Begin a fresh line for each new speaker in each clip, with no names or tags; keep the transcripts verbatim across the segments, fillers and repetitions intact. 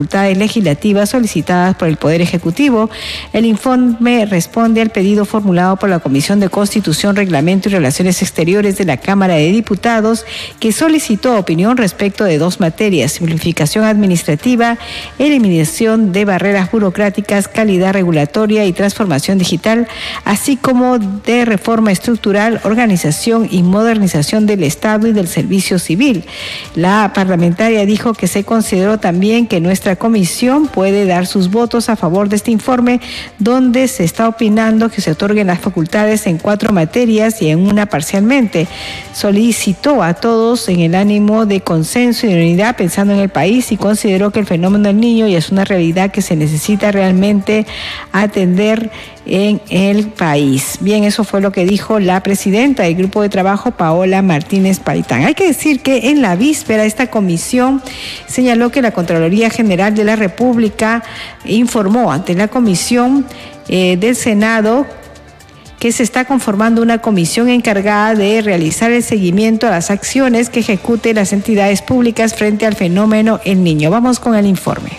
facultades legislativas solicitadas por el Poder Ejecutivo. El informe responde al pedido formulado por la Comisión de Constitución, Reglamento y Relaciones Exteriores de la Cámara de Diputados, que solicitó opinión respecto de dos materias: simplificación administrativa, eliminación de barreras burocráticas, calidad regulatoria y transformación digital, así como de reforma estructural, organización y modernización del Estado y del servicio civil. La parlamentaria dijo que se consideró también que nuestra comisión puede dar sus votos a favor de este informe, donde se está opinando que se otorguen las facultades en cuatro materias y en una parcialmente. Solicitó a todos en el ánimo de consenso y de unidad pensando en el país, y consideró que el fenómeno del niño ya es una realidad que se necesita realmente atender en el país. Bien, eso fue lo que dijo la presidenta del Grupo de Trabajo, Paola Martínez Paitán. Hay que decir que en la víspera esta comisión señaló que la Contraloría General de la República informó ante la Comisión eh, del Senado que se está conformando una comisión encargada de realizar el seguimiento a las acciones que ejecuten las entidades públicas frente al fenómeno El Niño. Vamos con el informe.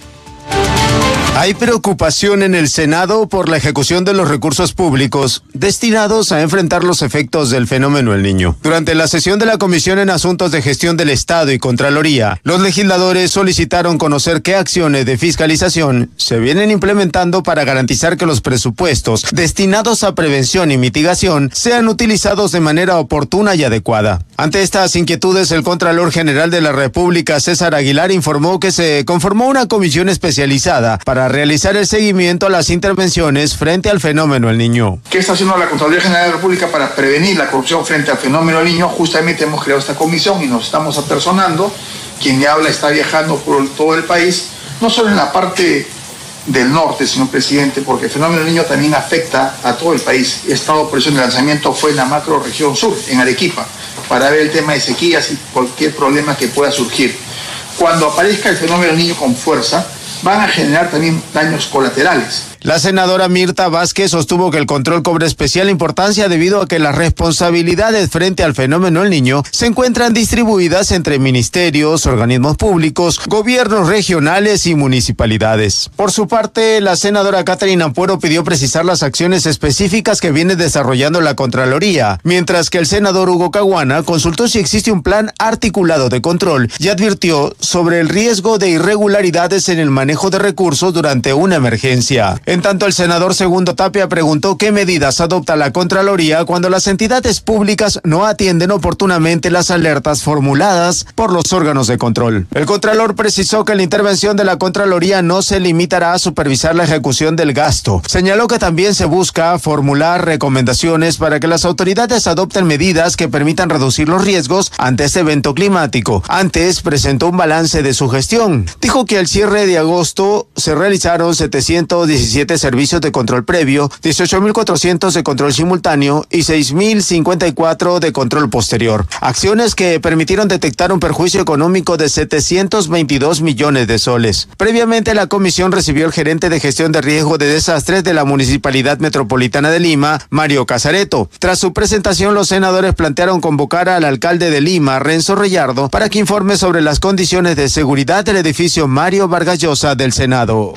Hay preocupación en el Senado por la ejecución de los recursos públicos destinados a enfrentar los efectos del fenómeno El Niño. Durante la sesión de la Comisión en Asuntos de Gestión del Estado y Contraloría, los legisladores solicitaron conocer qué acciones de fiscalización se vienen implementando para garantizar que los presupuestos destinados a prevención y mitigación sean utilizados de manera oportuna y adecuada. Ante estas inquietudes, el Contralor General de la República, César Aguilar, informó que se conformó una comisión especializada para realizar el seguimiento a las intervenciones frente al fenómeno El Niño.
¿Qué está haciendo la Contraloría General de la República para prevenir la corrupción frente al fenómeno El Niño? Justamente hemos creado esta comisión y nos estamos apersonando. Quien me habla está viajando por todo el país, no solo en la parte del norte, señor presidente, porque el fenómeno El Niño también afecta a todo el país. He estado por eso en el lanzamiento fue en la macro región sur, en Arequipa, para ver el tema de sequías y cualquier problema que pueda surgir. Cuando aparezca el fenómeno El Niño con fuerza, van a generar también daños colaterales.
La senadora Mirta Vázquez sostuvo que el control cobra especial importancia debido a que las responsabilidades frente al fenómeno El Niño se encuentran distribuidas entre ministerios, organismos públicos, gobiernos regionales y municipalidades. Por su parte, la senadora Catherine Ampuero pidió precisar las acciones específicas que viene desarrollando la Contraloría, mientras que el senador Hugo Caguana consultó si existe un plan articulado de control y advirtió sobre el riesgo de irregularidades en el manejo de recursos durante una emergencia. En tanto, el senador Segundo Tapia preguntó qué medidas adopta la Contraloría cuando las entidades públicas no atienden oportunamente las alertas formuladas por los órganos de control. El Contralor precisó que la intervención de la Contraloría no se limitará a supervisar la ejecución del gasto. Señaló que también se busca formular recomendaciones para que las autoridades adopten medidas que permitan reducir los riesgos ante este evento climático. Antes presentó un balance de su gestión. Dijo que al cierre de agosto se realizaron setecientos diecisiete servicios de control previo, dieciocho mil cuatrocientos de control simultáneo y seis mil cincuenta y cuatro de control posterior. Acciones que permitieron detectar un perjuicio económico de setecientos veintidós millones de soles. Previamente, la comisión recibió al gerente de gestión de riesgo de desastres de la Municipalidad Metropolitana de Lima, Mario Casareto. Tras su presentación, los senadores plantearon convocar al alcalde de Lima, Renzo Reyardo, para que informe sobre las condiciones de seguridad del edificio Mario Vargas Llosa del Senado.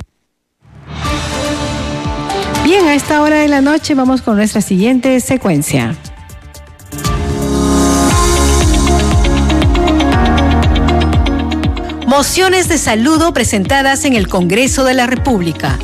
Bien, a esta hora de la noche vamos con nuestra siguiente secuencia. Mociones de saludo presentadas en el Congreso de la República.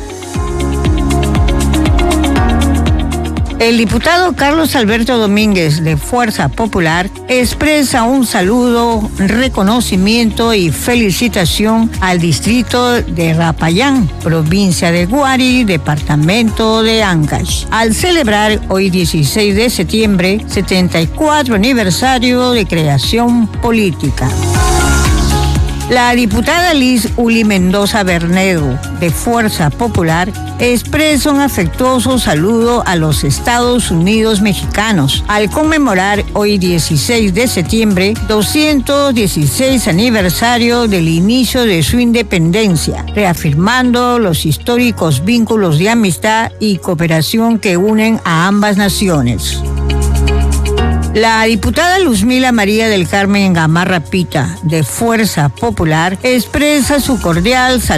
El diputado Carlos Alberto Domínguez, de Fuerza Popular, expresa un saludo, reconocimiento y felicitación al distrito de Rapayán, provincia de Huari, departamento de Ancash, al celebrar hoy dieciséis de septiembre, setenta y cuatro aniversario de creación política. La diputada Liz Uli Mendoza Bernedo, de Fuerza Popular, expresa un afectuoso saludo a los Estados Unidos mexicanos al conmemorar hoy dieciséis de septiembre, doscientos dieciséis aniversario del inicio de su independencia, reafirmando los históricos vínculos de amistad y cooperación que unen a ambas naciones. La diputada Luzmila María del Carmen Gamarra Pita, de Fuerza Popular, expresa su cordial saludo